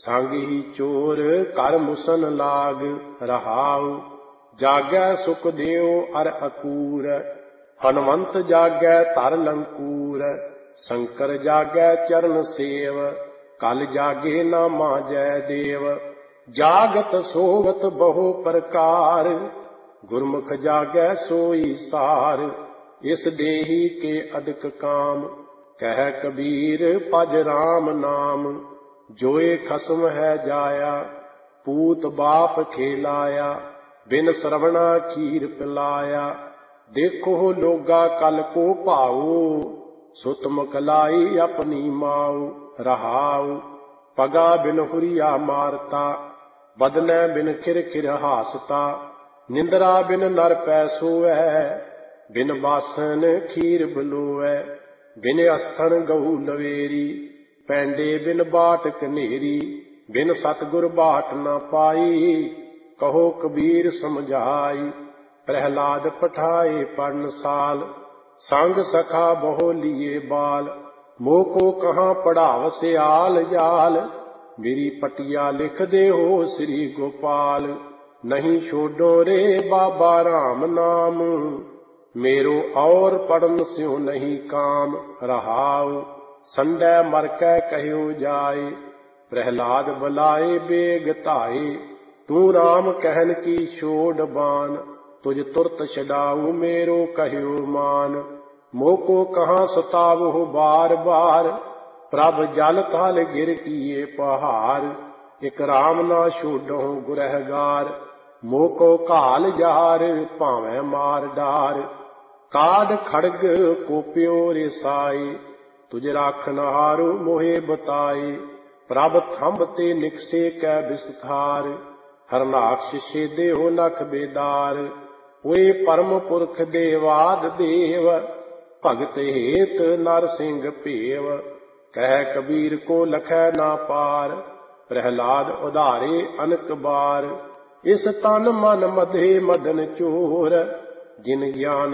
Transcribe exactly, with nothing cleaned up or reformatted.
सांगी चोर कर मुसन लाग रहाऊ। जागै सुखदेव अर अकूर, हनुमंत जागै तर लंकूर। शंकर जागै चरण सेव, कल जागे नामा जय देव। जागत सोवत बहु प्रकार, गुरमुख जागै सोई सार। इस देही के अधिक काम, कह कबीर पज राम नाम। जोए खसम है जाया, पूत बाप खेलाया। बिन श्रवणा खीर पिलाया, देखो लोगा कल को भाऊ। सुत मुकलाई अपनी माऊ, रहाऊ। पगा बिन हुरिया मारता, बदनै बिन खिर खिर हासता। निंद्रा बिन नर पै सोवै, बिन बासन खीर बलोवै। बिन अस्थन गऊ लवेरी, पैंडे बिन बाट कनेरी। बिन सतगुर बाट न पाई, कहो कबीर समझाई। प्रहलाद पठाए पर्णसाल, संग सखा बहु लिए बाल। मोह को कहाँ पढ़ाव सियाल जाल, मेरी पटिया लिख दे हो श्री गोपाल। नहीं छोड़ो रे बाबा राम नाम, मेरो और पढ़न स्यों नहीं काम। रहाऊ संडै मर कै कह्यो जाए, प्रहलाद बुलाए बेग धाए। तू राम कहन की छोड़ बान, तुझ तुरत छडाऊ मेरो कह्यो मान। मोह को कहाँ सतावो बार बार, प्रभ जल थल गिर किए पहाड़। एक राम ना छोड़ो गुरहगार, मोह को काल जार भावें मार डार। काड खड़ग कोप्यो रे साई, तुझ राखनहारो मोहे बताए। प्रभ थंब ते निकसे कै विस्तार, हरनाक्ष छेदे हो नख बेदार। ओए परम पुरख देवाद देव, भगत हेत नर सिंह भेव। कह कबीर को लखै ना पार, प्रहलाद उधारे अनक बार। इस तन मन मधे मदन चोर, जिन ज्ञान